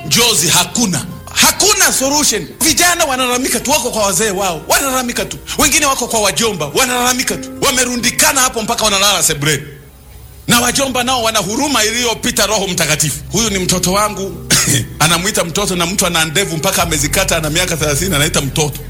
njozi hakuna solution. Vijana wanalalamika tu, wako kwa wazee wao wanalalamika tu, wengine wako kwa wajomba wanalalamika tu, wamerundikana hapo mpaka wanalala sebuleni, na wajomba nao wana huruma iliyopita Roho Mtakatifu. Huyu ni mtoto wangu anamuita mtoto, na mtu ana ndevu mpaka amezikata, ana miaka 30 anaita mtoto.